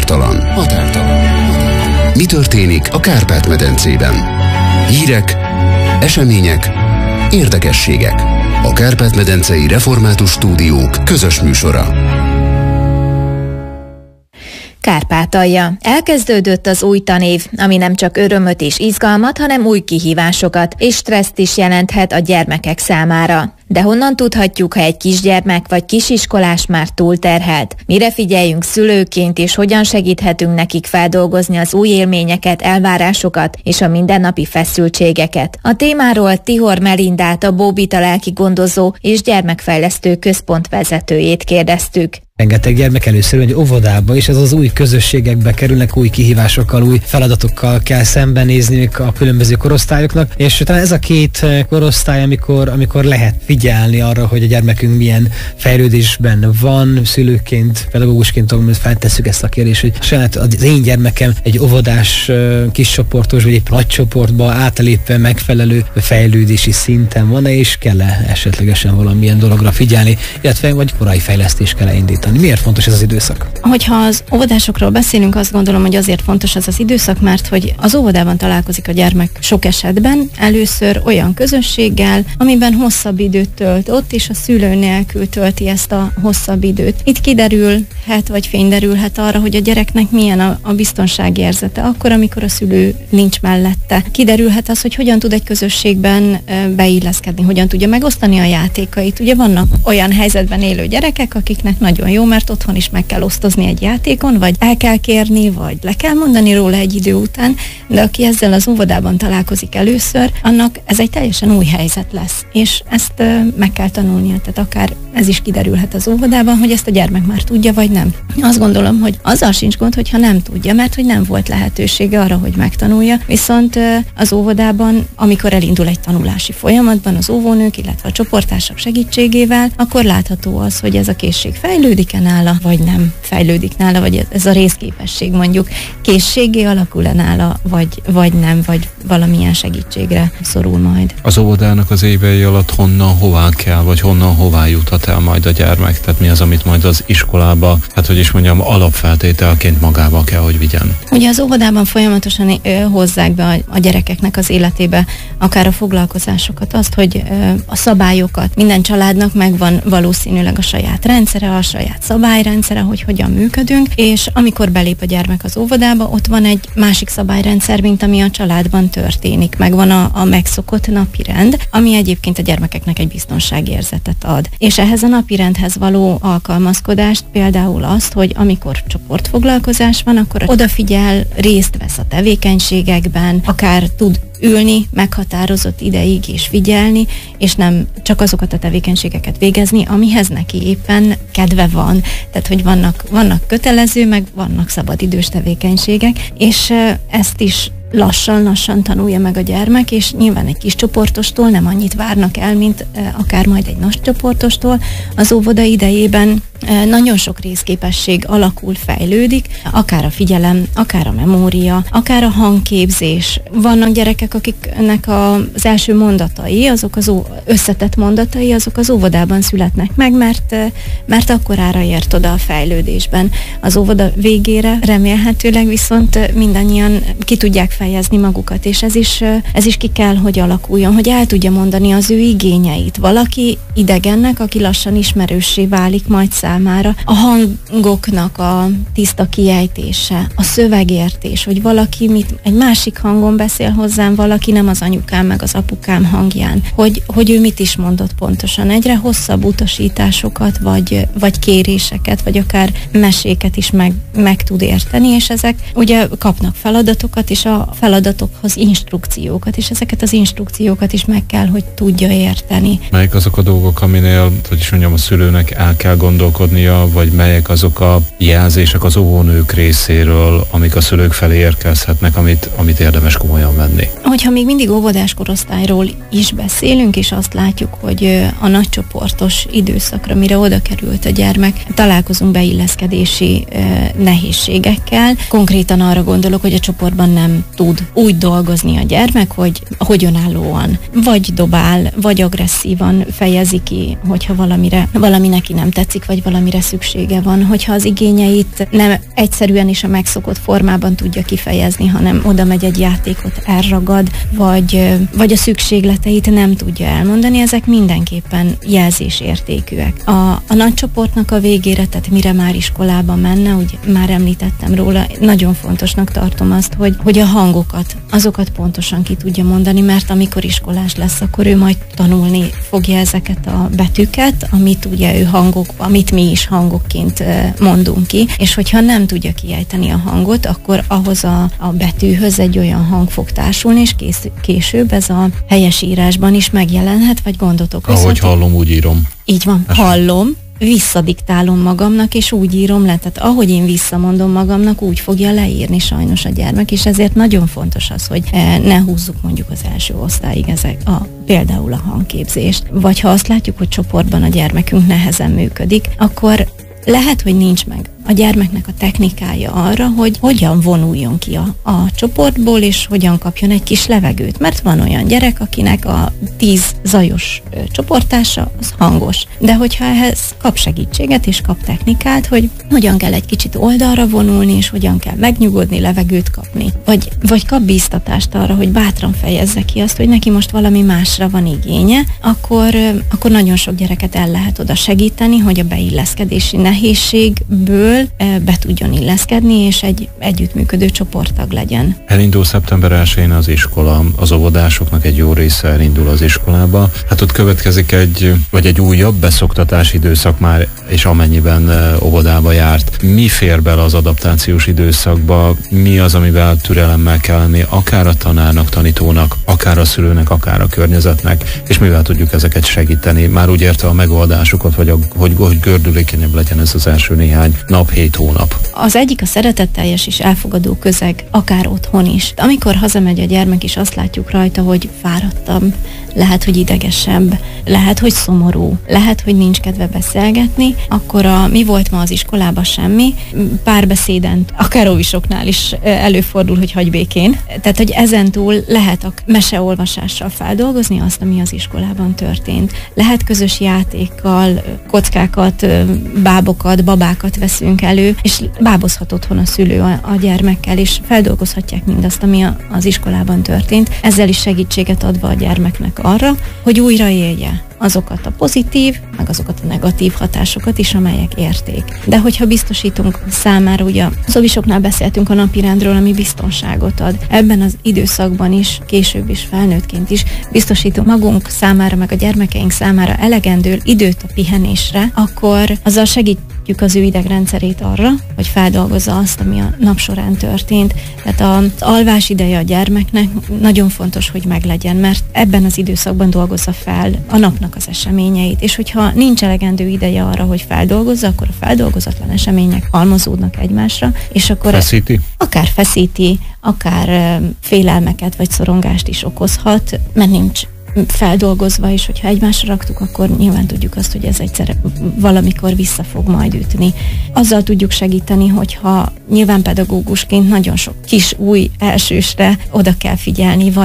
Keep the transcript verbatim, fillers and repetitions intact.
Határtalan. Határtalan. Mi történik a Kárpát-medencében? Hírek, események, érdekességek. A Kárpát-medencei Református Stúdiók közös műsora. Kárpátalja. Elkezdődött az új tanév, ami nem csak örömöt és izgalmat, hanem új kihívásokat és stresszt is jelenthet a gyermekek számára. De honnan tudhatjuk, ha egy kisgyermek vagy kisiskolás már túlterhelt? Mire figyeljünk szülőként, és hogyan segíthetünk nekik feldolgozni az új élményeket, elvárásokat és a mindennapi feszültségeket? A témáról Tihor Melindát, a Bóbita lelki gondozó és gyermekfejlesztő központ vezetőjét kérdeztük. Rengeteg gyermek először egy óvodába, és ez az új közösségekbe kerülnek, új kihívásokkal, új feladatokkal kell szembenézniük a különböző korosztályoknak, és talán ez a két korosztály, amikor, amikor lehet figyelni arra, hogy a gyermekünk milyen fejlődésben van, szülőként, pedagógusként feltesszük ezt a kérdést, hogy saját az én gyermekem egy óvodás kiscsoportos, vagy egy nagy csoportba átlépve megfelelő fejlődési szinten van-e, és kell-e esetlegesen valamilyen dologra figyelni, illetve vagy korai fejlesztést kell indítani. Miért fontos ez az időszak? Hogyha az óvodásokról beszélünk, azt gondolom, hogy azért fontos ez az időszak, mert hogy az óvodában találkozik a gyermek sok esetben először olyan közösséggel, amiben hosszabb időt tölt ott, és a szülő nélkül tölti ezt a hosszabb időt. Itt kiderülhet, vagy fényderülhet arra, hogy a gyereknek milyen a, a biztonsági érzete, akkor, amikor a szülő nincs mellette. Kiderülhet az, hogy hogyan tud egy közösségben beilleszkedni, hogyan tudja megosztani a játékait. Ugye vannak olyan helyzetben élő gyerekek, akiknek nagyon jó, mert otthon is meg kell osztozni egy játékon, vagy el kell kérni, vagy le kell mondani róla egy idő után, de aki ezzel az óvodában találkozik először, annak ez egy teljesen új helyzet lesz, és ezt uh, meg kell tanulnia, tehát akár ez is kiderülhet az óvodában, hogy ezt a gyermek már tudja, vagy nem. Azt gondolom, hogy azzal sincs gond, hogyha nem tudja, mert hogy nem volt lehetősége arra, hogy megtanulja, viszont uh, az óvodában, amikor elindul egy tanulási folyamatban az óvónők, illetve a csoporttársak segítségével, akkor látható az, hogy ez a készség fejlődik-e nála, vagy nem fejlődik nála, vagy ez a részképesség mondjuk készségé alakul-e nála, vagy, vagy nem, vagy valamilyen segítségre szorul majd. Az óvodának az évei alatt honnan hová kell, vagy honnan hová juthat el majd a gyermek? Tehát mi az, amit majd az iskolába, hát hogy is mondjam, alapfeltételként magába kell, hogy vigyen? Ugye az óvodában folyamatosan ö, hozzák be a, a gyerekeknek az életébe akár a foglalkozásokat, azt, hogy ö, a szabályokat, minden családnak megvan valószínűleg a saját rendszere, a saját szabályrendszere, hogy hogyan működünk, és amikor belép a gyermek az óvodába, ott van egy másik szabályrendszer, mint ami a családban történik. Megvan a, a megszokott napirend, ami egyébként a gyermekeknek egy biztonságérzetet ad. És ehhez a napirendhez való alkalmazkodást például azt, hogy amikor csoportfoglalkozás van, akkor odafigyel, részt vesz a tevékenységekben, akár tud ülni meghatározott ideig és figyelni, és nem csak azokat a tevékenységeket végezni, amihez neki éppen kedve van. Tehát, hogy vannak, vannak kötelező, meg vannak szabadidős tevékenységek, és ezt is lassan-lassan tanulja meg a gyermek, és nyilván egy kis csoportostól nem annyit várnak el, mint akár majd egy nagy csoportostól. Az óvoda idejében nagyon sok részképesség alakul, fejlődik, akár a figyelem, akár a memória, akár a hangképzés. Vannak gyerekek, akiknek az első mondatai, azok az összetett mondatai, azok az óvodában születnek meg, mert, mert akkorára ért oda a fejlődésben. Az óvoda végére remélhetőleg viszont mindannyian ki tudják fejezni magukat, és ez is, ez is ki kell, hogy alakuljon, hogy el tudja mondani az ő igényeit. Valaki idegennek, aki lassan ismerőssé válik majd számára. A hangoknak a tiszta kiejtése, a szövegértés, hogy valaki mit, egy másik hangon beszél hozzám, valaki nem az anyukám meg az apukám hangján, hogy, hogy ő mit is mondott pontosan. Egyre hosszabb utasításokat, vagy, vagy kéréseket, vagy akár meséket is meg, meg tud érteni, és ezek ugye kapnak feladatokat, és a feladatokhoz instrukciókat, és ezeket az instrukciókat is meg kell, hogy tudja érteni. Melyik azok a dolgok, aminél, hogy is mondjam, a szülőnek el kell gondolkodnia, vagy melyek azok a jelzések az óvónők részéről, amik a szülők felé érkezhetnek, amit, amit érdemes komolyan venni? Hogyha még mindig óvodás korosztályról is beszélünk, és azt látjuk, hogy a nagycsoportos időszakra, mire oda került a gyermek, találkozunk beilleszkedési eh, nehézségekkel. Konkrétan arra gondolok, hogy a csoportban nem tud úgy dolgozni a gyermek, hogy, hogy önállóan, vagy dobál, vagy agresszívan fejezi ki, hogyha valamire, valami neki nem tetszik, vagy valamire szüksége van, hogyha az igényeit nem egyszerűen is a megszokott formában tudja kifejezni, hanem oda megy egy játékot, elragad, vagy, vagy a szükségleteit nem tudja elmondani, ezek mindenképpen jelzésértékűek. A, a nagycsoportnak a végére, tehát mire már iskolába menne, úgy már említettem róla, nagyon fontosnak tartom azt, hogy, hogy a hangokat, azokat pontosan ki tudja mondani, mert amikor iskolás lesz, akkor ő majd tanulni fogja ezeket a betűket, amit ugye ő hangok, amit mi is hangokként mondunk ki, és hogyha nem tudja kiejteni a hangot, akkor ahhoz a, a betűhöz egy olyan hang fog társulni, és kész, később ez a helyesírásban is megjelenhet, vagy gondot okoz. Ahogy hallom, úgy írom. Így van, hallom, visszadiktálom magamnak, és úgy írom le, tehát ahogy én visszamondom magamnak, úgy fogja leírni sajnos a gyermek, és ezért nagyon fontos az, hogy ne húzzuk mondjuk az első osztályig ezek a, például a hangképzést. Vagy ha azt látjuk, hogy csoportban a gyermekünk nehezen működik, akkor lehet, hogy nincs meg a gyermeknek a technikája arra, hogy hogyan vonuljon ki a, a csoportból, és hogyan kapjon egy kis levegőt. Mert van olyan gyerek, akinek a tíz zajos ö, csoporttársa az hangos. De hogyha ehhez kap segítséget, és kap technikát, hogy hogyan kell egy kicsit oldalra vonulni, és hogyan kell megnyugodni, levegőt kapni. Vagy, vagy kap bíztatást arra, hogy bátran fejezze ki azt, hogy neki most valami másra van igénye, akkor, ö, akkor nagyon sok gyereket el lehet oda segíteni, hogy a beilleszkedési nehézségből be tudjon illeszkedni, és egy együttműködő csoporttag legyen. Elindul szeptember elsején az iskola, az óvodásoknak egy jó része elindul az iskolába. Hát ott következik egy, vagy egy újabb beszoktatási időszak már, és amennyiben óvodába járt. Mi fér bele az adaptációs időszakba? Mi az, amivel türelemmel kell lenni, akár a tanárnak, tanítónak, akár a szülőnek, akár a környezetnek, és mivel tudjuk ezeket segíteni? Már úgy érte a megoldásokat, vagy a, hogy, hogy gördülékenyebb legyen ez az első néhány nap, hét hónap. Az egyik a szeretetteljes és elfogadó közeg, akár otthon is. Amikor hazamegy a gyermek, és azt látjuk rajta, hogy fáradtabb, lehet, hogy idegesebb, lehet, hogy szomorú, lehet, hogy nincs kedve beszélgetni, akkor a mi volt ma az iskolában semmi, párbeszéden, akár óvisoknál is előfordul, hogy hagy békén. Tehát, hogy ezentúl lehet a meseolvasással feldolgozni azt, ami az iskolában történt. Lehet közös játékkal, kockákat, bábokat, babákat veszünk elő, és bábozhat otthon a szülő a, a gyermekkel, és feldolgozhatják mindazt, ami a, az iskolában történt, ezzel is segítséget adva a gyermeknek arra, hogy újra élje azokat a pozitív, meg azokat a negatív hatásokat is, amelyek érték. De hogyha biztosítunk számára, ugye az óvisoknál beszéltünk a napirendről, ami biztonságot ad. Ebben az időszakban is, később is, felnőttként is biztosítunk magunk számára, meg a gyermekeink számára elegendő időt a pihenésre, akkor azzal segítjük az ő idegrendszerét arra, hogy feldolgozza azt, ami a nap során történt. Tehát az alvás ideje a gyermeknek nagyon fontos, hogy meglegyen, mert ebben az időszakban dolgozza fel a napnak az eseményeit, és hogyha nincs elegendő ideje arra, hogy feldolgozza, akkor a feldolgozatlan események halmozódnak egymásra, és akkor feszíti? Akár feszíti, akár félelmeket vagy szorongást is okozhat, mert nincs feldolgozva, és hogyha egymásra raktuk, akkor nyilván tudjuk azt, hogy ez egyszer valamikor vissza fog majd ütni. Azzal tudjuk segíteni, hogyha nyilván pedagógusként nagyon sok kis új elsősre oda kell figyelni, vagy